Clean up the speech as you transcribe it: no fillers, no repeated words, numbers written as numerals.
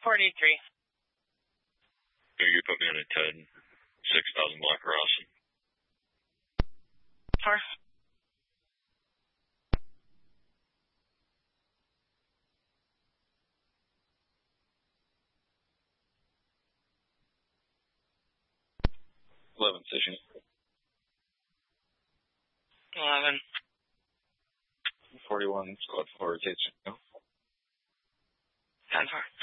43. You put me on a 10, 6,000 block crossing. 4. Station. 11. 41, squad 4, rotate. 10-4.